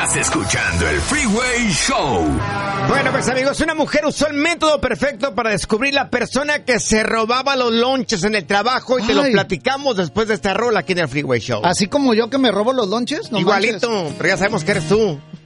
Estás escuchando el Freeway Show. Bueno, pues amigos, una mujer usó el método perfecto para descubrir la persona que se robaba los lonches en el trabajo y te lo platicamos después de esta rola aquí en el Freeway Show. Así como yo que me robo los lonches, ¿no? Igualito, manches. pero ya sabemos que eres tú.